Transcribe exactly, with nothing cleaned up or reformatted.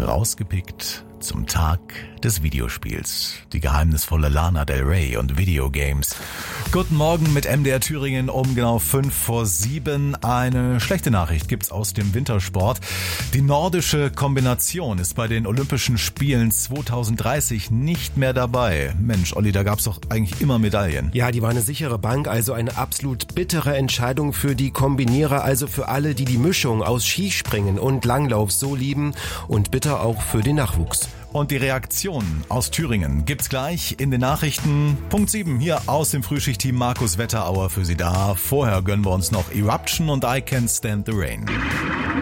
rausgepickt zum Tag des Videospiels. Die geheimnisvolle Lana Del Rey und Videogames. Guten Morgen mit M D R Thüringen um genau fünf vor sieben. Eine schlechte Nachricht gibt's aus dem Wintersport. Die nordische Kombination ist bei den Olympischen Spielen zwanzig dreißig nicht mehr dabei. Mensch, Olli, da gab's doch eigentlich immer Medaillen. Ja, die war eine sichere Bank, also eine absolut bittere Entscheidung für die Kombinierer, also für alle, die die Mischung aus Skispringen und Langlauf so lieben und bitter auch für den Nachwuchs. Und die Reaktion aus Thüringen gibt's gleich in den Nachrichten. Punkt sieben hier aus dem Frühschichtteam. Markus Wetterauer für Sie da. Vorher gönnen wir uns noch Eruption und I Can't Stand the Rain.